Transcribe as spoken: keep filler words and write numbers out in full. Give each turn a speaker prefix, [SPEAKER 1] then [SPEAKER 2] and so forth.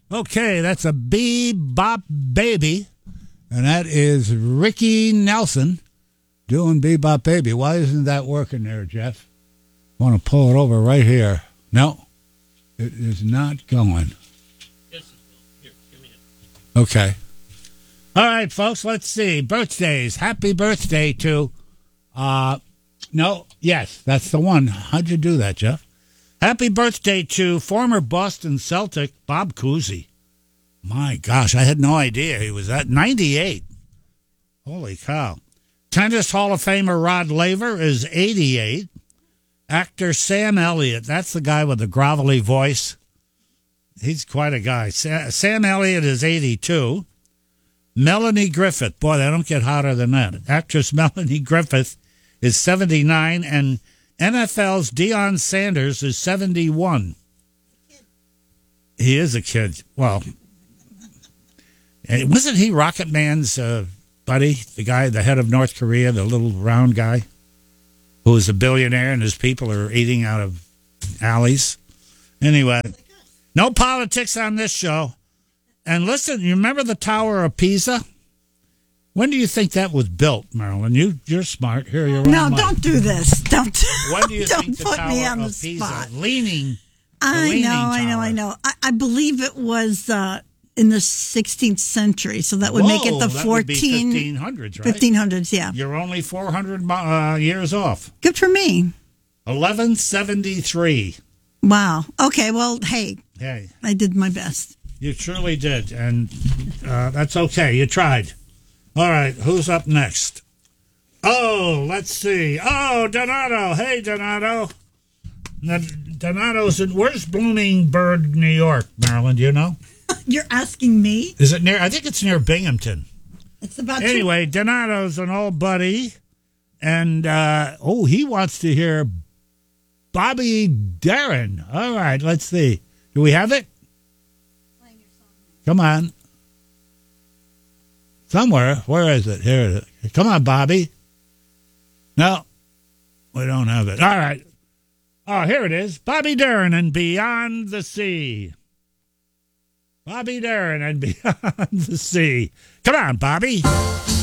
[SPEAKER 1] Okay, that's a Bebop Baby. And that is Ricky Nelson doing Bebop Baby. Why isn't that working there, Jeff? I want to pull it over right here. No, it is not going.
[SPEAKER 2] Yes, it will. Here, give me it.
[SPEAKER 1] Okay. All right, folks, let's see. Birthdays. Happy birthday to, uh, no, yes, that's the one. How'd you do that, Jeff? Happy birthday to former Boston Celtic Bob Cousy. My gosh, I had no idea he was at ninety-eight. Holy cow. Tennis Hall of Famer Rod Laver is eighty-eight. Actor Sam Elliott, that's the guy with the grovelly voice. He's quite a guy. Sa- Sam Elliott is eighty-two. Melanie Griffith, boy, they don't get hotter than that. Actress Melanie Griffith is seventy-nine, and N F L's Deion Sanders is seventy-one. He is a kid. Well, wasn't he Rocket Man's uh, buddy, the guy, the head of North Korea, the little round guy, who is a billionaire and his people are eating out of alleys? Anyway, no politics on this show. And listen, you remember the Tower of Pisa? When do you think that was built, Marilyn? You, you're smart. Here, you're
[SPEAKER 3] No, don't do this. Don't.
[SPEAKER 1] When do you
[SPEAKER 3] don't
[SPEAKER 1] think the
[SPEAKER 3] put
[SPEAKER 1] Tower
[SPEAKER 3] me on
[SPEAKER 1] of
[SPEAKER 3] the
[SPEAKER 1] Pisa?
[SPEAKER 3] spot.
[SPEAKER 1] Leaning.
[SPEAKER 3] I
[SPEAKER 1] leaning
[SPEAKER 3] know, I know,
[SPEAKER 1] tower.
[SPEAKER 3] I know. I, I believe it was uh, in the sixteenth century, so that would
[SPEAKER 1] Whoa,
[SPEAKER 3] make it the
[SPEAKER 1] that would be
[SPEAKER 3] fourteen
[SPEAKER 1] fifteen hundreds, right?
[SPEAKER 3] fifteen hundreds, yeah.
[SPEAKER 1] You're only four hundred uh, years off.
[SPEAKER 3] Good for me.
[SPEAKER 1] eleven seventy-three.
[SPEAKER 3] Wow. Okay, well, hey,
[SPEAKER 1] Hey,
[SPEAKER 3] I did my best.
[SPEAKER 1] you truly did, and uh, that's okay. You tried. All right, who's up next? Oh, let's see. Oh, Donato. Hey, Donato. Now, Donato's in, where's Bloomingburg, New York, Maryland? Do you know?
[SPEAKER 3] You're asking me?
[SPEAKER 1] Is it near? I think it's near Binghamton.
[SPEAKER 3] It's about
[SPEAKER 1] Anyway, Donato's an old buddy, and, uh, oh, he wants to hear Bobby Darin. All right, let's see. Do we have it? Come on. Somewhere. Where is it? Here it is. Come on, Bobby. No, we don't have it. All right. Oh, here it is. Bobby Darin and Beyond the Sea. Bobby Darin and Beyond the Sea. Come on, Bobby.